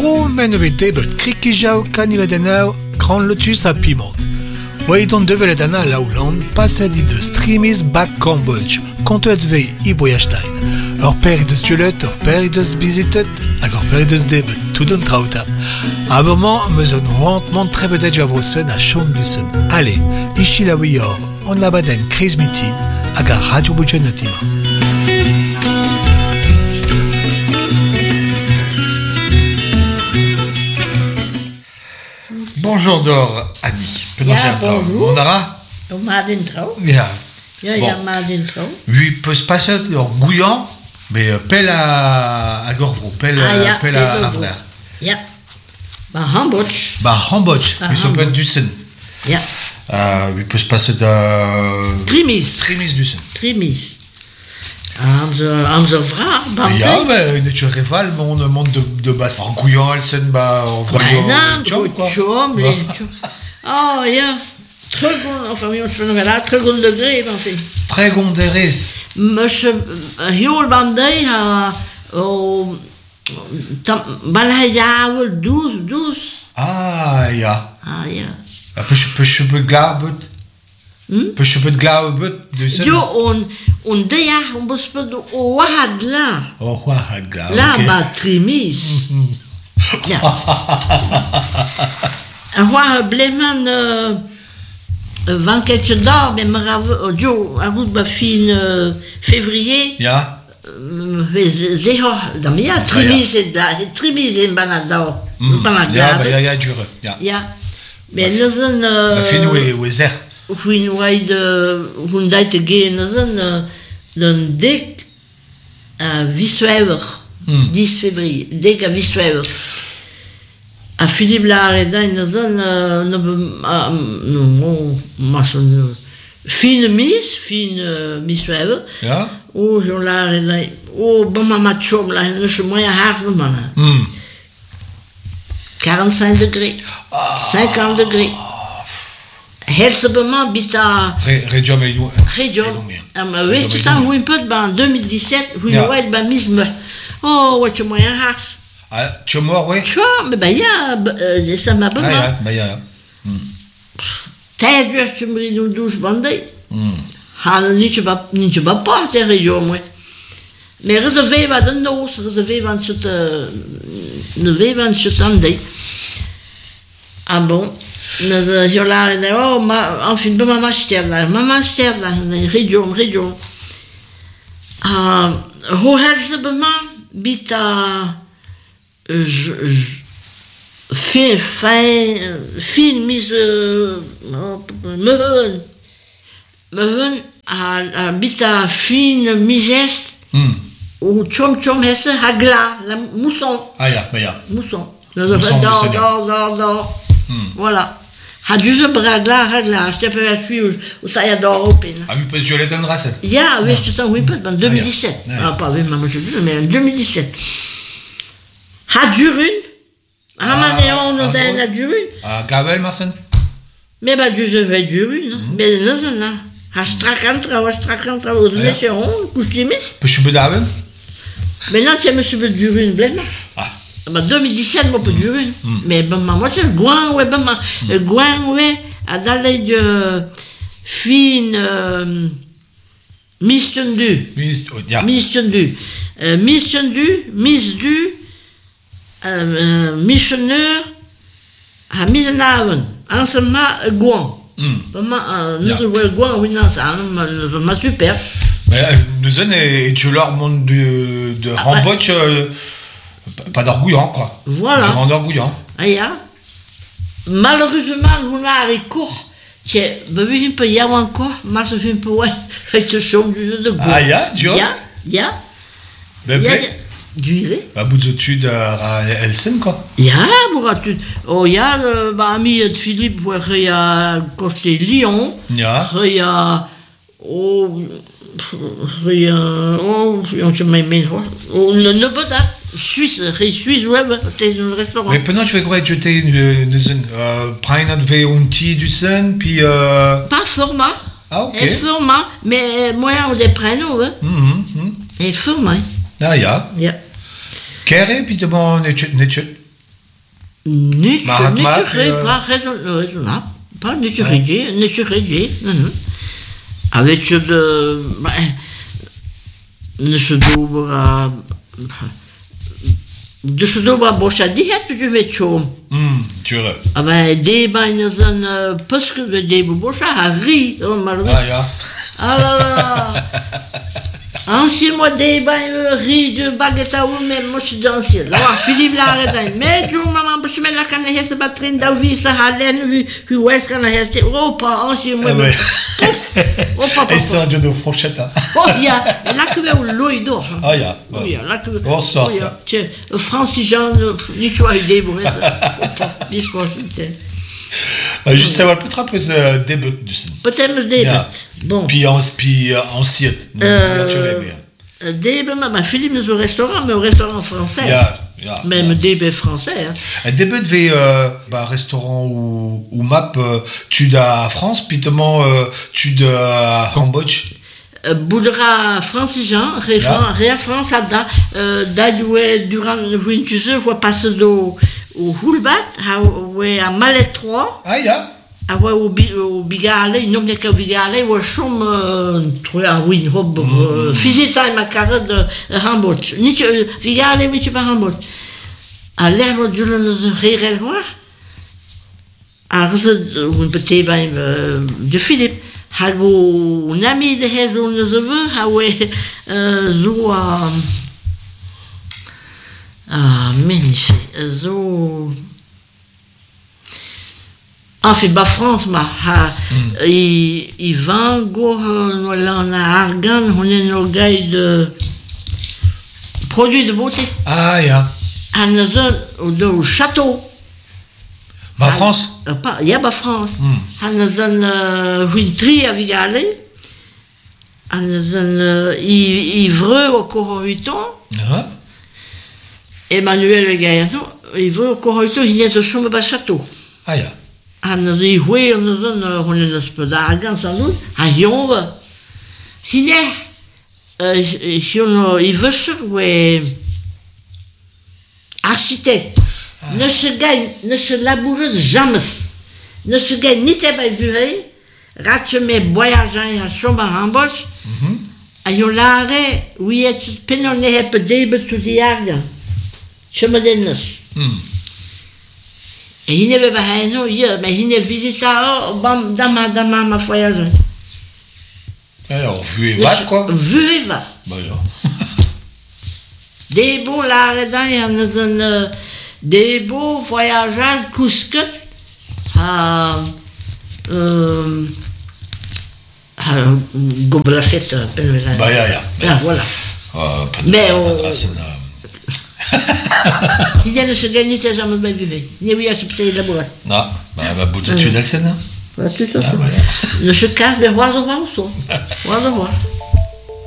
Romenovete bet krikijau kaniladanau Grand Lotus à Piment. Weidon develadana lauland passadi de streamis back Cambodge, contet vei iboyashtain. Or peridos tiolet, or peridos bizitet, hag or peridos debet, tout d'un trauta. Abement, meuzon rentement très peut-être javrosen à chom du sen. Allez, ici la wiyor, on abaden crise mitin, hag a radio budgenotima. Bonjour Dor, Annie. Ja, bonjour. Mondara? Maar d'intro. Ja. Ja, Bon. ja, maar d'intro. Oui, peut se passer leur gouillant, mais pelle à Gorvro, pelle à Avler. Ja. Maar Hamburg. Bah, Hambodge, Ah, mais ça peut être du Sen. Ja. Oui, peut se passer de. Trimis. Trimis du Sen. Trimis. Aan ze vraag, dan Ja, mais tu rival, mais on demande de basse. En gouillant, elle Sen, bah, on va bijna, goed chom. Oh, ja. Terug, of jongens van de raad, terug onder de greep, enfin. Très gonderes. Monsieur, heel bandai, balhayawel, douze. Ah, ja. Ah, ja. Peut je peux glabut. Peut je peux glabut du Sen. Jo, on deja, on besped o wahad la. Oh, ouais, glabut. La, ba trimis. Ja. En waar blemen van ketje daar, ben maar jo, goed bij fin février. Ja. We zeggen, dan ja, trimis in Banador. Ja, dure. Ja. Ja. Ben dat is een. Fin we zer. When wij hun dat te gaan, dat is een dik visueel. 10 février, dik visueel. A Philippe Lareda, dat is een fine miswewe. Ja? Oh, zo'n Lareda. Oh, bama machom, la, dat is een mooie hart, bama. 45 degrés, 50 degrés. Helse bama bita. Région mais Région. Maar weet je dan hoe een put bij 2017, hoe je weet bij misme. Oh, wat je mooie hart. Ah, tu es mort, oui? Tja, maar bij ja, ça m'a pas Ja, maar ja. Tijdens je me doen douchebanden. Hadden niet je bepaald tegen jongen. Maar reserveer wat de noos, reserveer wat je dan deed. Ah bon, je laat oh, maar enfin, bij mama sterft daar, region. Hoe hebben ze bij mij? Bita. Fin mise mehun a bita fin misest ou chom hesse hagla la mousson. Ah ja, maar ja. Mousson. Voilà. Ha du ze hagla, je peux la suivre ou ça y a d'or open. Ah oui, parce que je l'ai en racette. Ja, oui, je t'en oui pas en 2017. Ah pas oui, maman je dis mais en 2017. Ha durun. Ah, man, on a durun. Ah, Gavel, Marcel? Mais bah, du je vais durun. Mais non. Ha strakantra, au lécheron, couchlimé. Peut je peux d'aven? Mais non, tiens, monsieur durun, blême. Ah. Bah, 2017, moi, peut durun. Mais bah, moi, c'est le gouin, ouais, bah, le gouin, ouais, à d'aller de fine, mission du. Mission du. Missionnaire a mis en avant enseignement Gouan. Vraiment, nous avons Gouan, oui, non, c'est super. Mais nous avons et leur monde de Rambodge, pas d'orgouillant, quoi. Voilà. De d'orgouillant. Ah, ja. Malheureusement, on a les cours. C'est, ben oui, un peu, il y a encore, mais c'est un peu, ouais, avec le son du jeu de Gouan. Ah, ja, tu vois? Ja. Ben, Duire. Bah, bout d'études à Helsen, quoi. Ja, tu. Oh, ja, ami de Philippe, il y a côté Lyon. Ja. Il y a. Oh, on se met, ne peut pas. Suisse, ouais, t'es dans le restaurant. Mais pendant je vais quoi jeter une prendre un veillonti du sen, puis. Pas format. Ah, ok. Et format, mais moi, on les prénoms, hein. Et format. Ah, ja. Ja. Kere, puis de bon, netchet. Niet Mahatma, pas Neturidi, avec de dus doba bocha die het je met chom. Tuurlijk. Maar die bijna zijn puske de die bocha hari maar. Ah ja. Alors ancien moi des bijna ri de baguette ou même moi je danser. Là Philippe la redai. Mais je maman parce que la canne est pas train d'avisa halen hu west canne est Europa ancien moi. Et ça de fourchette. Oh ja, là que we loido. Ah ja. Oh ja, là que we. Wat soort ja. Tje, Francis Jean niet zo idee boer. Niet zo juste avoir peut-être après ce début du film. Peut-être début. Bon. Puis ancien. Début, ma film est au restaurant, mais au restaurant français. Ja. Même début français. Un début de restaurant ou map, tu da France, puis tu da Cambodge. Boudra Francis Jean, Réa France, d'ailleurs, durant le winter, on passe au Hulbat, à Malet 3. Ah, ja. Au Bigale, il nomme que Bigale, où je suis à Winhob, visite à ma carrière de Hambourg. Ni Bigale, mais tu pas Hambourg. À l'heure du Rérel Roi, à un petit bain de Philippe. Hago un ami de Hezron de Zeve, hawe zo meniche, zo. Enfin, ba France ma i vango no na argan, on est no gars de produits de beauté. Ah ja. Au château. Ba France? Il y a France. On a une tri à Vigale. On a un ivreux au Coroiton. Emmanuel Gaillano, ivreux au Coroiton, il y a de chambre à château. Ah ja. On a dit, oui, on a un peu d'argent sans doute. À Yonve. Il y a, il veut sur, oui, architecte. Ne se laboure jamais. Ne se gagne ni pas vu. Ratche mes voyages à chambre en bosse. Ayo l'arrêt, oui, et penonne heb début tout diag. Je me donne. Et il ne va pas non, mais il ne visite dans ma voyage. Alors, vu et va quoi? Vu et va. Bah ja. Des beaux l'arrêt dans des beaux voyages à Cusco, à Goblafette, Bah ja. Voilà. Mais il y a de ce gagner tes jamais bien vivre. Ni oui accepter d'abord. Non, bah bout de tu d'Elsen. Voilà tout ça. Ne se casse mais voir.